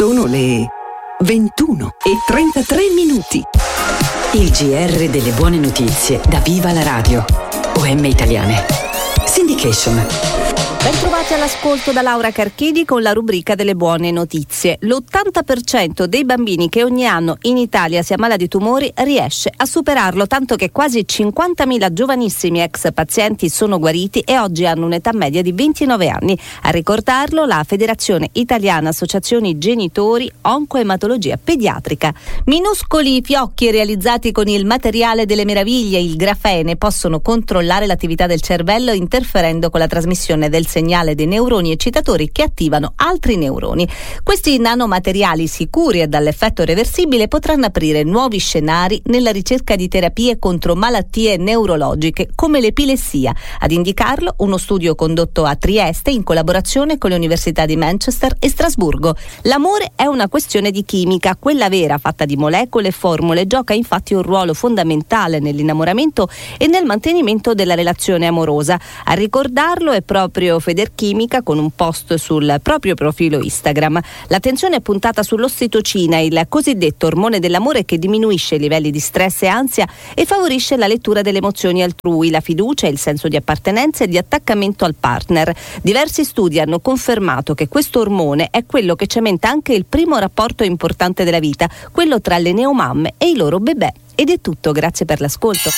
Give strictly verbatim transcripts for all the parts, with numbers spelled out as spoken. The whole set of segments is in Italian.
Sono le ventuno e trentatré minuti. Il G R delle buone notizie da Viva la Radio. O M Italiane. Syndication. Bentrovati all'ascolto da Laura Carchidi con la rubrica delle buone notizie. L'ottanta per cento dei bambini che ogni anno in Italia si ammala di tumori riesce a superarlo, tanto che quasi cinquantamila giovanissimi ex pazienti sono guariti e oggi hanno un'età media di ventinove anni. A ricordarlo la Federazione Italiana Associazioni Genitori Oncoematologia Pediatrica. Minuscoli fiocchi realizzati con il materiale delle meraviglie, il grafene, possono controllare l'attività del cervello interferendo con la trasmissione del segnale dei neuroni eccitatori che attivano altri neuroni. Questi nanomateriali sicuri e dall'effetto reversibile potranno aprire nuovi scenari nella ricerca di terapie contro malattie neurologiche come l'epilessia. Ad indicarlo uno studio condotto a Trieste in collaborazione con le università di Manchester e Strasburgo. L'amore è una questione di chimica, quella vera, fatta di molecole e formule, gioca infatti un ruolo fondamentale nell'innamoramento e nel mantenimento della relazione amorosa. A ricordarlo è proprio Federchimica con un post sul proprio profilo Instagram. L'attenzione è puntata sull'ossitocina, il cosiddetto ormone dell'amore che diminuisce i livelli di stress e ansia e favorisce la lettura delle emozioni altrui, la fiducia, il senso di appartenenza e di attaccamento al partner. Diversi studi hanno confermato che questo ormone è quello che cementa anche il primo rapporto importante della vita, quello tra le neomamme e i loro bebè. Ed è tutto, grazie per l'ascolto.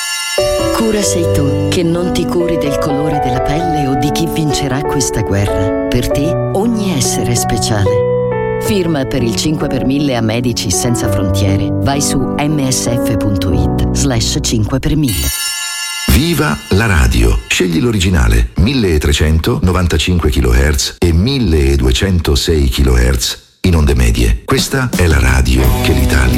Cura sei tu, che non ti curi del colore della pelle o di chi vincerà questa guerra. Per te ogni essere è speciale. Firma per il cinque per mille a Medici Senza Frontiere. Vai su msf.it slash cinque per mille. Viva la radio. Scegli l'originale milletrecento novantacinque chilohertz e milleduecentosei chilohertz in onde medie. Questa è la radio che l'Italia